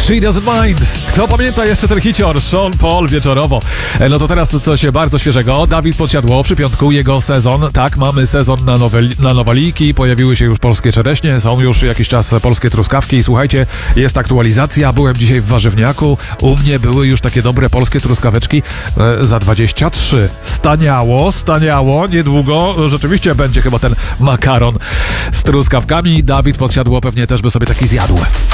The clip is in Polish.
She Doesn't Mind. Kto pamięta jeszcze ten hicior? Sean Paul wieczorowo. No to teraz coś bardzo świeżego. Dawid Podsiadło przy piątku, jego sezon. Tak, mamy sezon na nowaliki. Pojawiły się już polskie czereśnie, są już jakiś czas polskie truskawki. I słuchajcie, jest aktualizacja. Byłem dzisiaj w warzywniaku. U mnie były już takie dobre polskie truskaweczki za 23. Staniało. Niedługo rzeczywiście będzie chyba ten makaron z truskawkami. Dawid Podsiadło pewnie też by sobie taki zjadł.